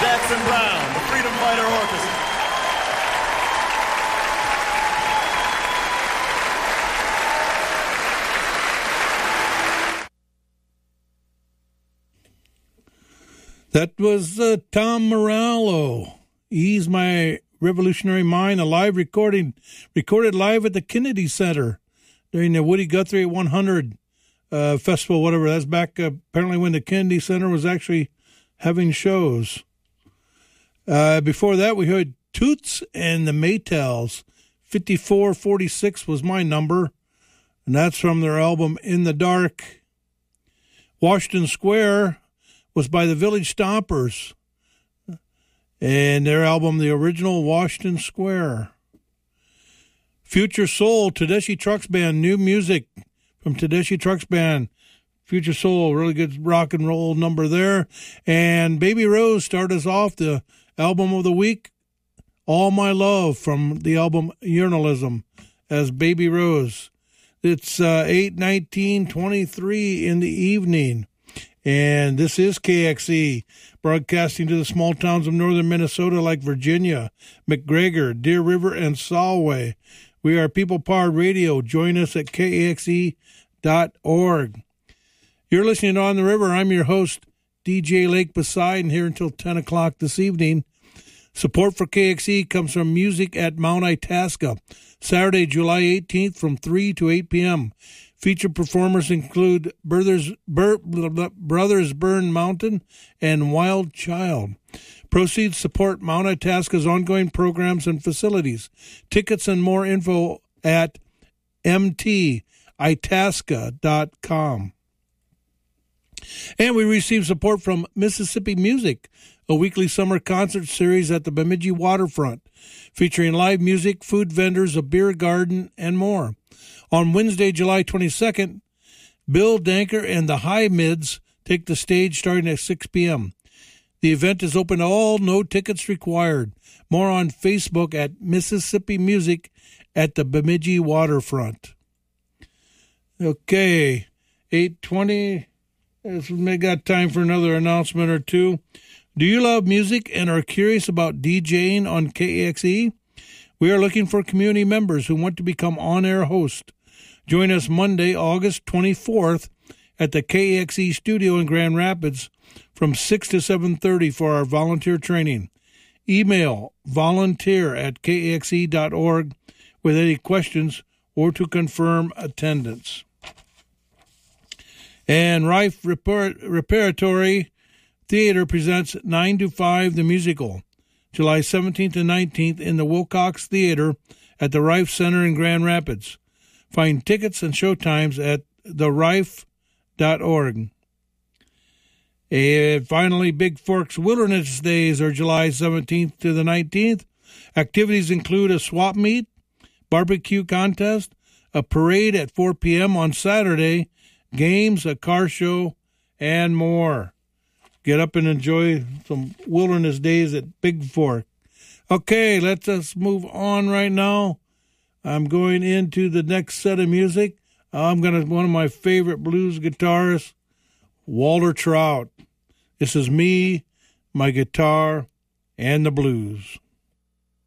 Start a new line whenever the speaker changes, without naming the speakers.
Jackson Browne, the Freedom Fighter Orchestra.
That was Tom Morello. Ease My Revolutionary Mind, a live recorded live at the Kennedy Center during the Woody Guthrie 100 festival, whatever. That's back apparently when the Kennedy Center was actually having shows. Before that, we heard Toots and the Maytals. 5446 was my number, and that's from their album In the Dark. Washington Square was by the Village Stompers, and their album, the original Washington Square. Future Soul, Tedeschi Trucks Band, new music from Tedeschi Trucks Band. Future Soul, really good rock and roll number there. And Baby Rose started us off, the album of the week, All My Love, from the album Journalism, as Baby Rose. It's 8:19:23 in the evening. And this is KXE, broadcasting to the small towns of northern Minnesota like Virginia, McGregor, Deer River, and Solway. We are People Powered Radio. Join us at KXE.org. You're listening to On the River. I'm your host, DJ Lake Poseidon, here until 10 o'clock this evening. Support for KXE comes from Music at Mount Itasca, Saturday, July 18th from 3 to 8 p.m. Featured performers include Brothers Burn Mountain and Wild Child. Proceeds support Mount Itasca's ongoing programs and facilities. Tickets and more info at mtitasca.com. And we receive support from Mississippi Music, a weekly summer concert series at the Bemidji Waterfront, featuring live music, food vendors, a beer garden, and more. On Wednesday, July 22nd, Bill Danker and the High Mids take the stage starting at 6 p.m. The event is open to all, no tickets required. More on Facebook at Mississippi Music at the Bemidji Waterfront. Okay, 8:20. We got time for another announcement or two. Do you love music and are curious about DJing on KXE? We are looking for community members who want to become on-air hosts. Join us Monday, August 24th at the KXE studio in Grand Rapids from 6 to 7:30 for our volunteer training. Email volunteer@kxe.org with any questions or to confirm attendance. And Rife Repertory Theater presents 9 to 5 the Musical, July 17th and 19th in the Wilcox Theater at the Rife Center in Grand Rapids. Find tickets and showtimes at therife.org. And finally, Big Forks Wilderness Days are July 17th to the 19th. Activities include a swap meet, barbecue contest, a parade at 4 p.m. on Saturday, games, a car show, and more. Get up and enjoy some wilderness days at Big Fork. Okay, let's us move on right now. I'm going into the next set of music. One of my favorite blues guitarists, Walter Trout. This is me, my guitar, and the blues.